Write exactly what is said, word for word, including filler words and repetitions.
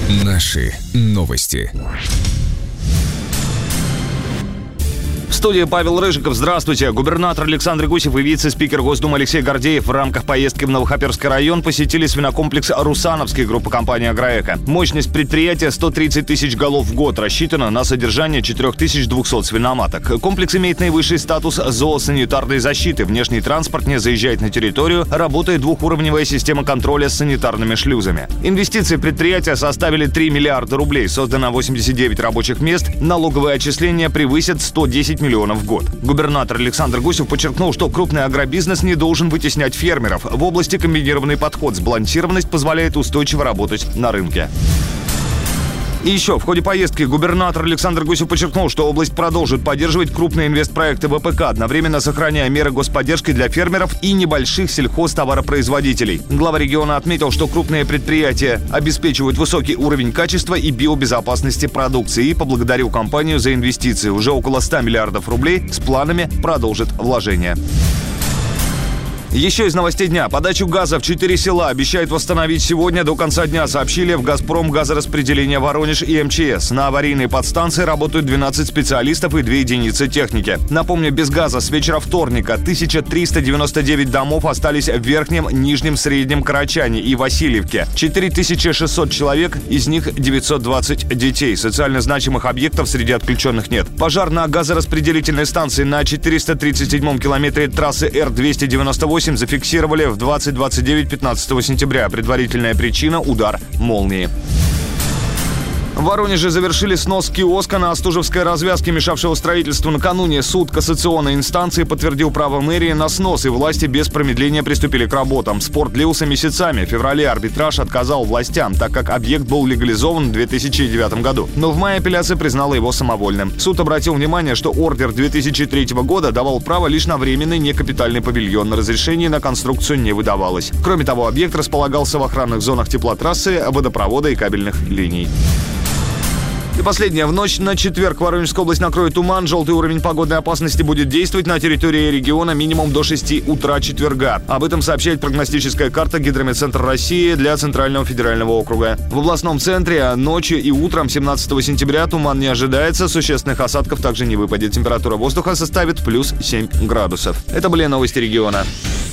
Наши новости. В студии Павел Рыжиков. Здравствуйте. Губернатор Александр Гусев и вице-спикер Госдумы Алексей Гордеев в рамках поездки в Новохоперский район посетили свинокомплекс «Русановский» группы компании «Агроэко». Мощность предприятия сто тридцать тысяч голов в год, рассчитана на содержание четыре тысячи двести свиноматок. Комплекс имеет наивысший статус зоосанитарной защиты. Внешний транспорт не заезжает на территорию, работает двухуровневая система контроля с санитарными шлюзами. Инвестиции предприятия составили три миллиарда рублей, создано восемьдесят девять рабочих мест, налоговые отчисления превысят сто десять миллионов в год. Губернатор Александр Гусев подчеркнул, что крупный агробизнес не должен вытеснять фермеров. В области комбинированный подход, сбалансированность позволяет устойчиво работать на рынке. И еще, в ходе поездки губернатор Александр Гусев подчеркнул, что область продолжит поддерживать крупные инвестпроекты ВПК, одновременно сохраняя меры господдержки для фермеров и небольших сельхозтоваропроизводителей. Глава региона отметил, что крупные предприятия обеспечивают высокий уровень качества и биобезопасности продукции, и поблагодарил компанию за инвестиции. Уже около ста миллиардов рублей с планами продолжит вложения. Еще из новостей дня. Подачу газа в четыре села обещают восстановить сегодня до конца дня, сообщили в «Газпром» газораспределение Воронеж и МЧС. На аварийной подстанции работают двенадцать специалистов и две единицы техники. Напомню, без газа с вечера вторника тысяча триста девяносто девять домов остались в Верхнем, Нижнем, Среднем Карачане и Васильевке. четыре тысячи шестьсот человек, из них девятьсот двадцать детей. Социально значимых объектов среди отключенных нет. Пожар на газораспределительной станции на четыреста тридцать седьмом километре трассы Р двести девяносто восемь зафиксировали в двадцать двадцать девять пятнадцатого сентября. Предварительная причина – удар молнии. В Воронеже завершили снос киоска на Остужевской развязке, мешавшего строительству. Накануне суд кассационной инстанции подтвердил право мэрии на снос, и власти без промедления приступили к работам. Спор длился месяцами. В феврале арбитраж отказал властям, так как объект был легализован в две тысячи девятом году. Но в мае апелляция признала его самовольным. Суд обратил внимание, что ордер две тысячи третьего года давал право лишь на временный некапитальный павильон. На разрешение на конструкцию не выдавалось. Кроме того, объект располагался в охранных зонах теплотрассы, водопровода и кабельных линий. И последнее. В ночь на четверг Воронежская область накроет туман. Желтый уровень погодной опасности будет действовать на территории региона минимум до шести утра четверга. Об этом сообщает прогностическая карта Гидрометцентра России для Центрального федерального округа. В областном центре ночью и утром семнадцатого сентября туман не ожидается. Существенных осадков также не выпадет. Температура воздуха составит плюс семь градусов. Это были новости региона.